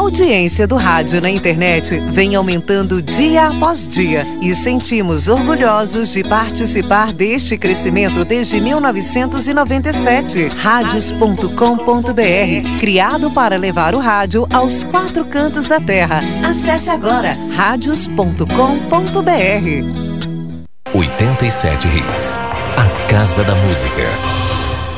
audiência do rádio na internet vem aumentando dia após dia e sentimos orgulhosos de participar deste crescimento desde 1997. Radios.com.br, criado para levar o rádio aos 4 cantos da terra. Acesse agora radios.com.br. 87 Hits, a Casa da Música.